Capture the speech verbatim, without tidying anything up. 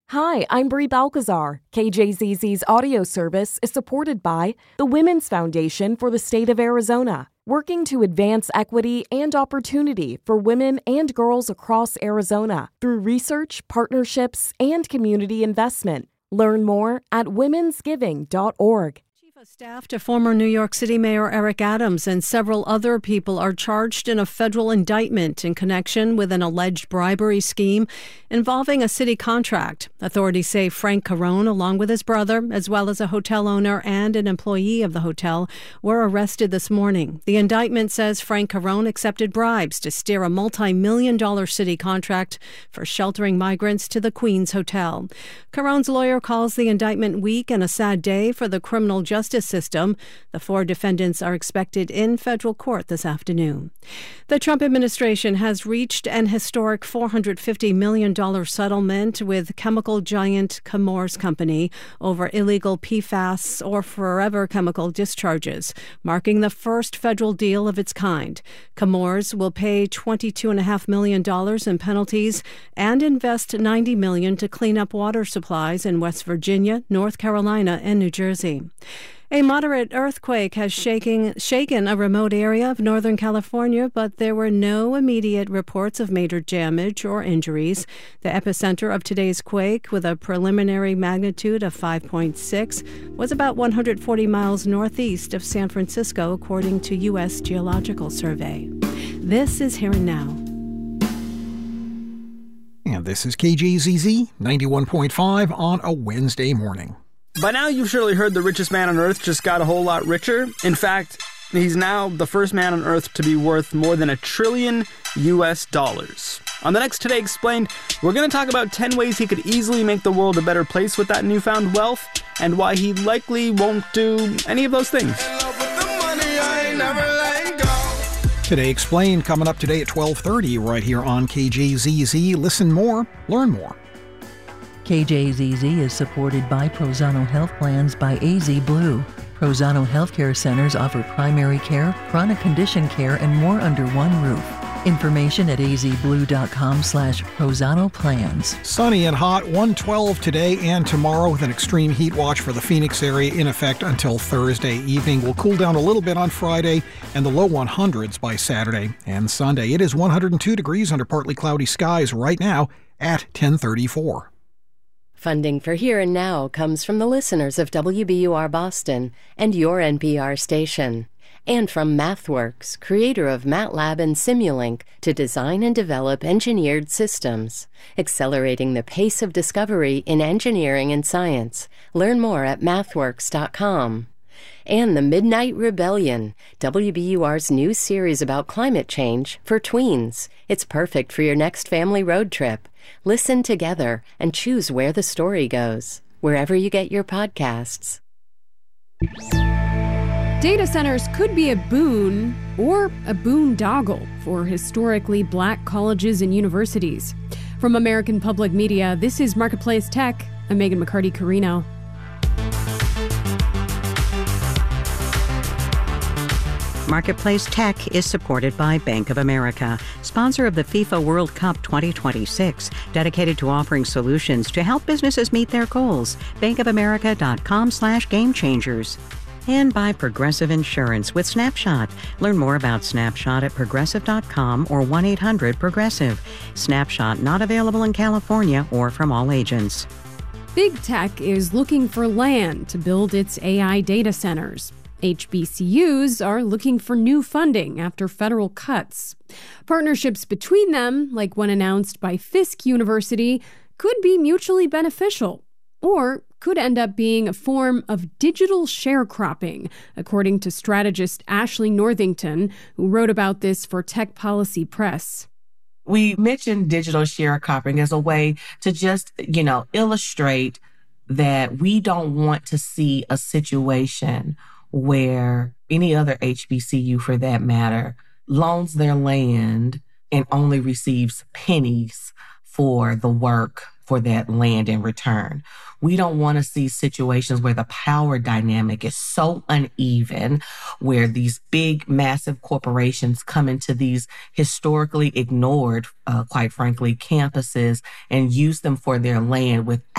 Hi, I'm Brie Balcazar. K J Z Z's audio service is supported by the Women's Foundation for the State of Arizona, working to advance equity and opportunity for women and girls across Arizona through research, partnerships, and community investment. Learn more at womens giving dot org. Chief of Staff to former New York City Mayor Eric Adams and several other people are charged in a federal indictment in connection with an alleged bribery scheme involving a city contract. Authorities say Frank Carone, along with his brother, as well as a hotel owner and an employee of the hotel, were arrested this morning. The indictment says Frank Carone accepted bribes to steer a multi-million dollar city contract for sheltering migrants to the Queens Hotel. Carone's lawyer calls the indictment weak and a sad day for the criminal justice system. The four defendants are expected in federal court this afternoon. The Trump administration has reached an historic four hundred fifty million dollars settlement with chemical giant Chemours Company over illegal P FAS or forever chemical discharges, marking the first federal deal of its kind. Chemours will pay twenty-two point five million dollars in penalties and invest ninety million dollars to clean up water supplies in West Virginia, North Carolina, and New Jersey. A moderate earthquake has shaking, shaken a remote area of Northern California, but there were no immediate reports of major damage or injuries. The epicenter of today's quake, with a preliminary magnitude of five point six, was about one hundred forty miles northeast of San Francisco, according to U S Geological Survey. This is Here and Now. And this is K J Z Z ninety-one point five on a Wednesday morning. By now, you've surely heard the richest man on Earth just got a whole lot richer. In fact, he's now the first man on Earth to be worth more than a trillion U S dollars. On the next Today Explained, we're going to talk about ten ways he could easily make the world a better place with that newfound wealth, and why he likely won't do any of those things. Today Explained coming up today at twelve thirty right here on K J Z Z. Listen more, learn more. K J Z Z is supported by Prozano Health Plans by A Z Blue. Prozano Healthcare Centers offer primary care, chronic condition care, and more under one roof. Information at azblue.com slash Prozano Plans. Sunny and hot, one twelve today and tomorrow with an extreme heat watch for the Phoenix area in effect until Thursday evening. We'll cool down a little bit on Friday and the low hundreds by Saturday and Sunday. It is one hundred two degrees under partly cloudy skies right now at ten thirty-four. Funding for Here and Now comes from the listeners of W B U R Boston and your N P R station, and from MathWorks, creator of MATLAB and Simulink, to design and develop engineered systems, accelerating the pace of discovery in engineering and science. Learn more at mathworks dot com. And The Midnight Rebellion, W B U R's new series about climate change for tweens. It's perfect for your next family road trip. Listen together and choose where the story goes, wherever you get your podcasts. Data centers could be a boon or a boondoggle for historically black colleges and universities. From American Public Media, this is Marketplace Tech. I'm Megan McCarty-Carino. Marketplace Tech is supported by Bank of America, sponsor of the FIFA World Cup twenty twenty-six, dedicated to offering solutions to help businesses meet their goals. bankofamerica.com slash game changers. And by Progressive Insurance with Snapshot. Learn more about Snapshot at progressive dot com or one eight hundred progressive. Snapshot not available in California or from all agents. Big Tech is looking for land to build its A I data centers. H B C Us are looking for new funding after federal cuts. Partnerships between them, like one announced by Fisk University, could be mutually beneficial, or could end up being a form of digital sharecropping, according to strategist Ashley Northington, who wrote about this for Tech Policy Press. We mentioned digital sharecropping as a way to just, you know, illustrate that we don't want to see a situation where any other H B C U, for that matter, loans their land and only receives pennies for the work for that land in return. We don't want to see situations where the power dynamic is so uneven, where these big, massive corporations come into these historically ignored, uh, quite frankly, campuses and use them for their land without